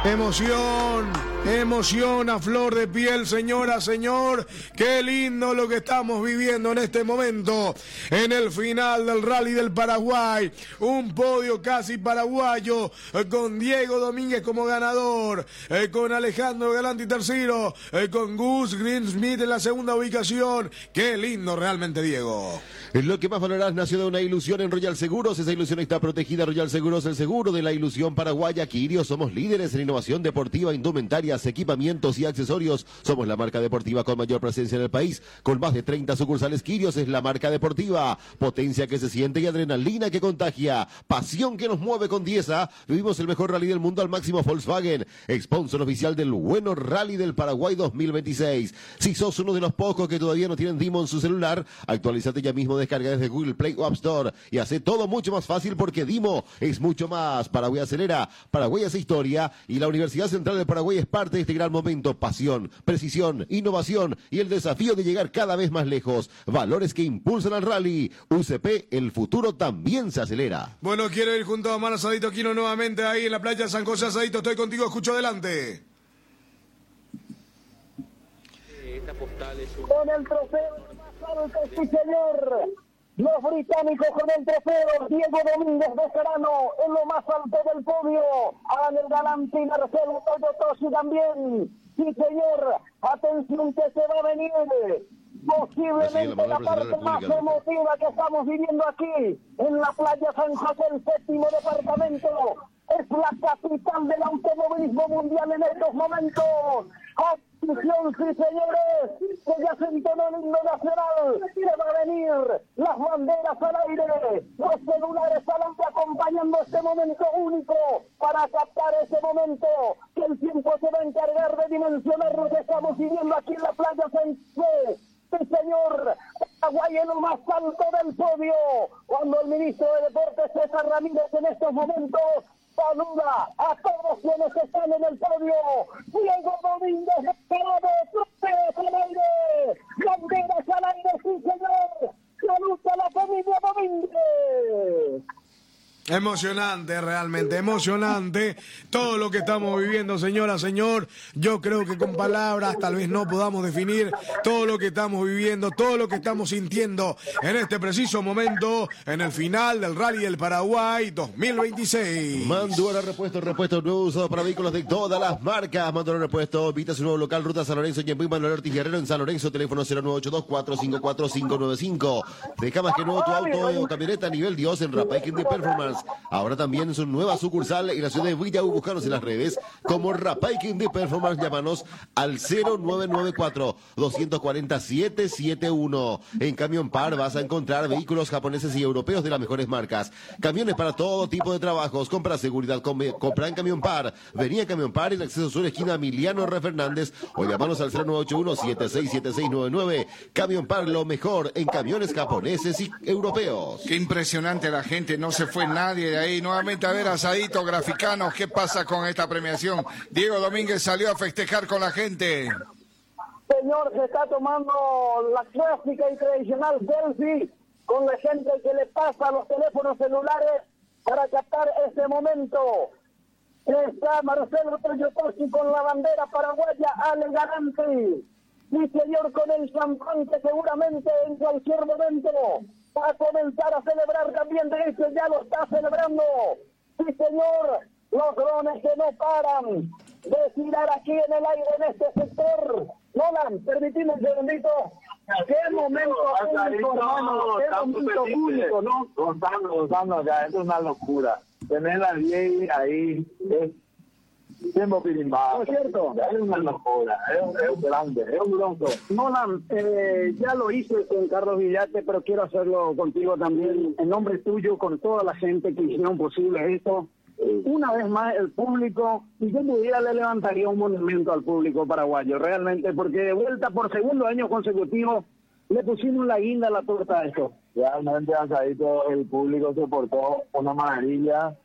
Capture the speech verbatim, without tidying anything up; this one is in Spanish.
Emoción, emoción a flor de piel, señora, señor. Qué lindo lo que estamos viviendo en este momento. En el final del Rally del Paraguay. Un podio casi paraguayo. Eh, con Diego Domínguez como ganador. Eh, con Alejandro Galanti tercero. Eh, con Gus Greensmith en la segunda ubicación. Qué lindo realmente, Diego. Lo que más valorás nació de una ilusión en Royal Seguros. Esa ilusión está protegida. Royal Seguros, el seguro de la ilusión paraguaya. Quirio, somos líderes en innovación deportiva, indumentarias, equipamientos y accesorios. Somos la marca deportiva con mayor presencia en el país. Con más de treinta sucursales, Quirios es la marca deportiva. Potencia que se siente y adrenalina que contagia. Pasión que nos mueve con Dieza. Vivimos el mejor rally del mundo al máximo Volkswagen. Sponsor oficial del bueno Rally del Paraguay dos mil veintiséis. Si sos uno de los pocos que todavía no tienen Dimo en su celular, actualizate ya mismo, descarga desde Google Play o App Store y hace todo mucho más fácil porque Dimo es mucho más. Paraguay acelera, Paraguay hace historia y la Universidad Central del Paraguay es parte de este gran momento. Pasión, precisión, innovación y el desafío de llegar cada vez más lejos. Valores que impulsan al rally. U C P, el futuro también se acelera. Bueno, quiero ir junto a Omar Asadito Aquino nuevamente ahí en la playa San José. Asadito, estoy contigo, escucho adelante. Con el trofeo más alto, sí señor. Los británicos con el trofeo, Diego Domínguez de Serrano en lo más alto del podio. Anel Galanti, Marcelo Toyotoshi también. Sí señor, atención que se va a venir. Posiblemente sí, la, la parte más emotiva que estamos viviendo aquí en la playa San José, el séptimo departamento. Es la capital del automovilismo mundial en estos momentos. Atención, sí señores, que ya se entonó el himno nacional, que va a venir las banderas al aire, los celulares adelante acompañando este momento único para captar ese momento que el tiempo se va a encargar de dimensionar lo que estamos viviendo aquí en la playa San José. Sí, señor, Paraguay en lo más alto del podio, cuando el ministro de Deportes César Ramírez en estos momentos saluda a todos quienes están en el podio. Diego Domínguez de Parado, trofeos al aire, banderas al aire, sí señor. Saluda a la familia Domínguez. Emocionante, realmente emocionante todo lo que estamos viviendo, señora, señor. Yo creo que con palabras tal vez no podamos definir todo lo que estamos viviendo, todo lo que estamos sintiendo en este preciso momento, en el final del Rally del Paraguay dos mil veintiséis. Mandura Repuesto, repuesto nuevo usado para vehículos de todas las marcas. Mandura Repuesto, visita su nuevo local, Ruta San Lorenzo, Ñempuy, Manuel Ortiz Guerrero en San Lorenzo, teléfono cero nueve ocho dos cuatro cinco cuatro cinco nueve cinco. Deja más que nuevo tu auto o camioneta a nivel Dios en Rapaiking de Performance. Ahora también en su nueva sucursal en la ciudad de Villa. Búscanos en las redes como Rapaiking de Performance. Llámanos al cero nueve nueve cuatro dos cuatro cero siete siete uno. En Camión Par vas a encontrar vehículos japoneses y europeos de las mejores marcas. Camiones para todo tipo de trabajos. Compra seguridad, come, compra en Camión Par. Vení a Camión Par en el acceso sur, esquina Emiliano R. Fernández. O llámanos al cero nueve ocho uno siete seis siete seis nueve nueve. Camión Par, lo mejor en camiones japoneses y europeos. Qué impresionante la gente, no se fue nadie de ahí. Nuevamente a ver, Asadito, Graficanos, ¿qué pasa con esta premiación? Diego Domínguez salió a festejar con la gente. Señor, se está tomando la clásica y tradicional selfie con la gente que le pasa los teléfonos celulares para captar ese momento. Está Marcelo Toyotoshi con la bandera paraguaya, Ale Galanti. Sí, señor, con el champán que seguramente en cualquier momento va a comenzar a celebrar también. De hecho, ya lo está celebrando. Sí, señor, los drones que no paran de girar aquí en el aire en este sector. Nolan, permitime un segundito. Qué momento único, hermano. Qué momento único, ¿no? Gozando, gozando, ya, es una locura. Tener la diez ahí es tiempo pirimbado. ¿No es cierto? Es una locura, es un, es un grande, es un bronco. Nolan, eh, ya lo hice con Carlos Villate, pero quiero hacerlo contigo también, en nombre tuyo, con toda la gente que hicieron posible esto. Una vez más, el público, y yo pudiera, le levantaría un monumento al público paraguayo, realmente, porque de vuelta por segundo año consecutivo le pusimos la guinda a la torta a esto. Realmente, Asadito, el público se portó una maravilla.